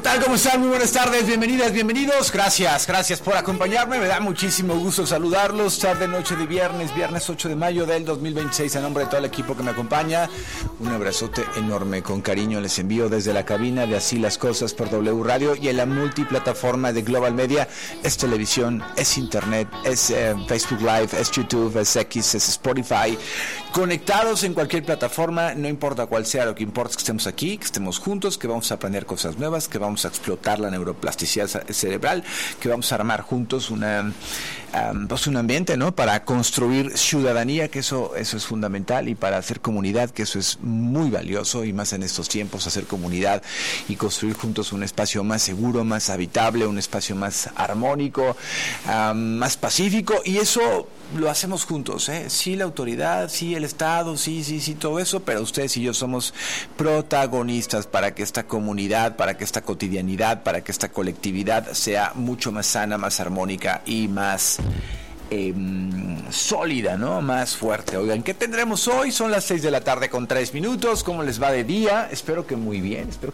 tal? ¿Cómo están? Muy buenas tardes, bienvenidas, bienvenidos. Gracias por acompañarme. Me da muchísimo gusto saludarlos. Tarde, noche de viernes 8 de mayo del 2026. A nombre de todo el equipo que me acompaña, un abrazote enorme, con cariño les envío desde la cabina de Así las Cosas por W Radio y en la multiplataforma de Global Media. Es televisión, es internet, es Facebook Live, es YouTube, es X, es Spotify. Conectados en cualquier plataforma, no importa cuál sea, lo que importa es que estemos aquí, que estemos juntos, que vamos a aprender cosas nuevas, que vamos a explotar la neuroplasticidad cerebral, que vamos a armar juntos un ambiente, ¿no? Para construir ciudadanía, que eso es fundamental, y para hacer comunidad, que eso es muy valioso, y más en estos tiempos, hacer comunidad y construir juntos un espacio más seguro, más habitable, un espacio más armónico, más pacífico, y eso lo hacemos juntos, ¿eh? Sí, la autoridad, sí, el Estado, sí, todo eso, pero ustedes y yo somos protagonistas para que esta comunidad, para que esta cotidianidad, para que esta colectividad sea mucho más sana, más armónica y más sólida, ¿no? Más fuerte. Oigan, ¿qué tendremos hoy? Son las 6 de la tarde con 3 minutos. ¿Cómo les va de día? Espero que muy bien, espero